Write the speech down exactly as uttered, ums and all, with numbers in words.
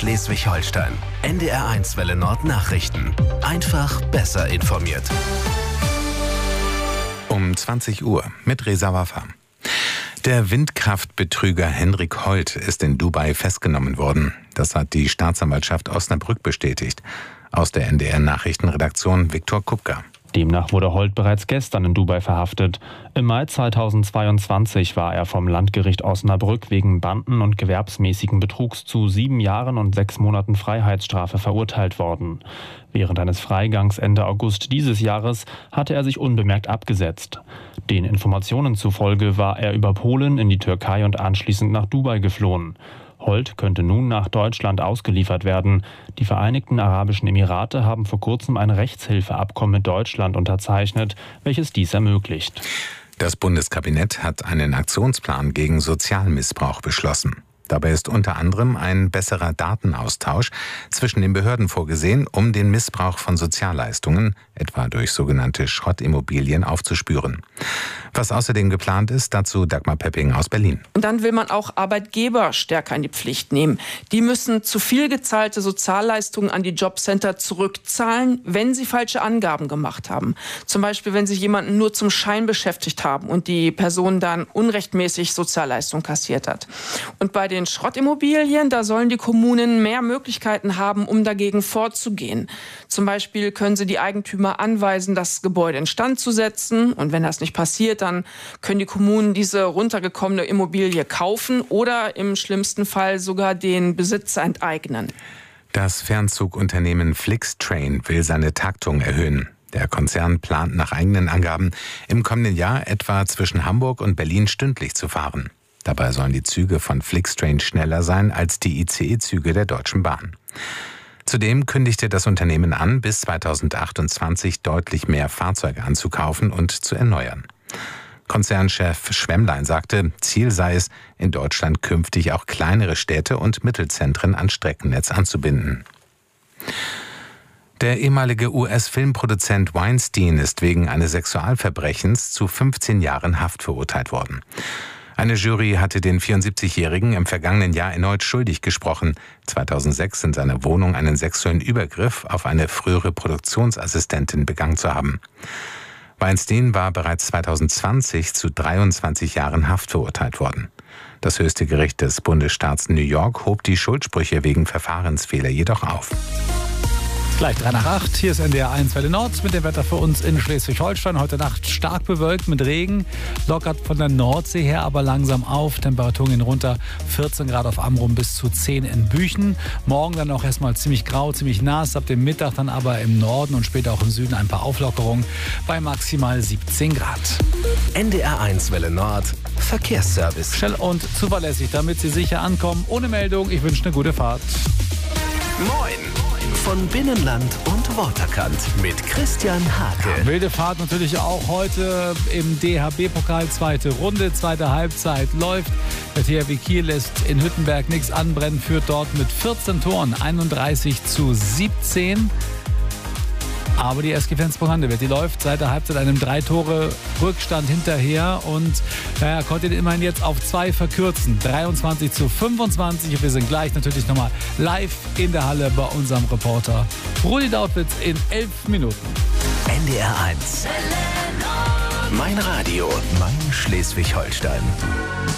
Schleswig-Holstein. N D R eins Welle Nord Nachrichten. Einfach besser informiert. Um zwanzig Uhr mit Reza Wafa. Der Windkraftbetrüger Henrik Holt ist in Dubai festgenommen worden. Das hat die Staatsanwaltschaft Osnabrück bestätigt. Aus der N D R-Nachrichtenredaktion Viktor Kupka. Demnach wurde Holt bereits gestern in Dubai verhaftet. Im Mai zweitausendzweiundzwanzig war er vom Landgericht Osnabrück wegen Banden- und gewerbsmäßigen Betrugs zu sieben Jahren und sechs Monaten Freiheitsstrafe verurteilt worden. Während eines Freigangs Ende August dieses Jahres hatte er sich unbemerkt abgesetzt. Den Informationen zufolge war er über Polen in die Türkei und anschließend nach Dubai geflohen. Holt könnte nun nach Deutschland ausgeliefert werden. Die Vereinigten Arabischen Emirate haben vor kurzem ein Rechtshilfeabkommen mit Deutschland unterzeichnet, welches dies ermöglicht. Das Bundeskabinett hat einen Aktionsplan gegen Sozialmissbrauch beschlossen. Dabei ist unter anderem ein besserer Datenaustausch zwischen den Behörden vorgesehen, um den Missbrauch von Sozialleistungen, etwa durch sogenannte Schrottimmobilien, aufzuspüren. Was außerdem geplant ist, dazu Dagmar Pepping aus Berlin. Und dann will man auch Arbeitgeber stärker in die Pflicht nehmen. Die müssen zu viel gezahlte Sozialleistungen an die Jobcenter zurückzahlen, wenn sie falsche Angaben gemacht haben. Zum Beispiel, wenn sie jemanden nur zum Schein beschäftigt haben und die Person dann unrechtmäßig Sozialleistung kassiert hat. Und bei den Schrottimmobilien, da sollen die Kommunen mehr Möglichkeiten haben, um dagegen vorzugehen. Zum Beispiel können sie die Eigentümer anweisen, das Gebäude instand zu setzen. Und wenn das nicht passiert, dann können die Kommunen diese runtergekommene Immobilie kaufen oder im schlimmsten Fall sogar den Besitzer enteignen. Das Fernzugunternehmen Flixtrain will seine Taktung erhöhen. Der Konzern plant nach eigenen Angaben im kommenden Jahr etwa zwischen Hamburg und Berlin stündlich zu fahren. Dabei sollen die Züge von Flixtrain schneller sein als die I C E-Züge der Deutschen Bahn. Zudem kündigte das Unternehmen an, bis zweitausendachtundzwanzig deutlich mehr Fahrzeuge anzukaufen und zu erneuern. Konzernchef Schwemmlein sagte, Ziel sei es, in Deutschland künftig auch kleinere Städte und Mittelzentren an Streckennetz anzubinden. Der ehemalige U S-Filmproduzent Weinstein ist wegen eines Sexualverbrechens zu fünfzehn Jahren Haft verurteilt worden. Eine Jury hatte den vierundsiebzigjährigen im vergangenen Jahr erneut schuldig gesprochen, zweitausendsechs in seiner Wohnung einen sexuellen Übergriff auf eine frühere Produktionsassistentin begangen zu haben. Weinstein war bereits zweitausendzwanzig zu dreiundzwanzig Jahren Haft verurteilt worden. Das höchste Gericht des Bundesstaats New York hob die Schuldsprüche wegen Verfahrensfehler jedoch auf. Gleich drei nach acht, hier ist N D R eins Welle Nord mit dem Wetter für uns in Schleswig-Holstein. Heute Nacht stark bewölkt mit Regen, lockert von der Nordsee her aber langsam auf. Temperaturen gehen runter, vierzehn Grad auf Amrum bis zu zehn in Büchen. Morgen dann auch erstmal ziemlich grau, ziemlich nass, ab dem Mittag dann aber im Norden und später auch im Süden ein paar Auflockerungen bei maximal siebzehn Grad. N D R eins Welle Nord Verkehrsservice. Schnell und zuverlässig, damit Sie sicher ankommen. Ohne Meldung, ich wünsche eine gute Fahrt. Moin! Von Binnenland und Waterkant mit Christian Hake. Ja, wilde Fahrt natürlich auch heute im D H B-Pokal. Zweite Runde, zweite Halbzeit läuft. Der T H W Kiel lässt in Hüttenberg nichts anbrennen, führt dort mit vierzehn Toren, einunddreißig zu siebzehn. Aber die S G Flensburg-Handewitt, die läuft seit der Halbzeit einem drei Tore Rückstand hinterher und naja, konnte den immerhin jetzt auf zwei verkürzen. dreiundzwanzig zu fünfundzwanzig. Und wir sind gleich natürlich nochmal live in der Halle bei unserem Reporter Rudi Dautwitz in elf Minuten. N D R eins. Mein Radio, mein Schleswig-Holstein.